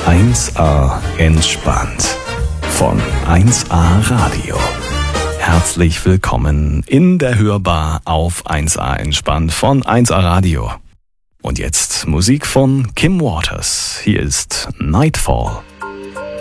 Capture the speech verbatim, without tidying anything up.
eins a entspannt von eins a Radio. Herzlich willkommen in der Hörbar auf eins a entspannt von eins a Radio. Und jetzt Musik von Kim Waters. Hier ist Nightfall.